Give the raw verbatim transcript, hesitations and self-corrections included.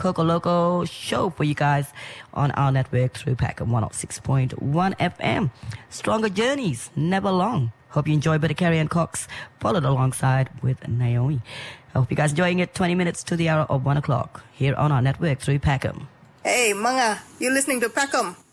Coco Loco show for you guys on our network through Packham one oh six point one F M. Stronger journeys, never long. Hope you enjoy Brother Carrie and Cox, followed alongside with Naomi. I hope you guys enjoying it. twenty minutes to the hour of one o'clock here on our network through Packham. Hey, Manga, you listening to Packham?